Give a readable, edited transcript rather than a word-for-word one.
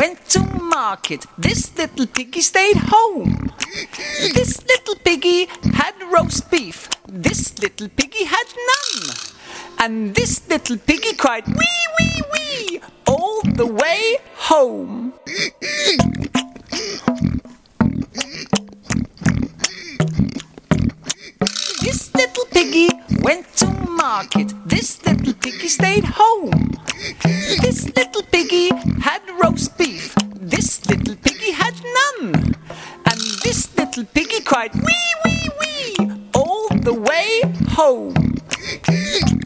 went to market. This little piggy stayed home. This little piggy had roast beef. This little piggy had none. And this little piggy cried, wee, wee, wee, all the way home. This little piggy went to market. This little piggy stayed home.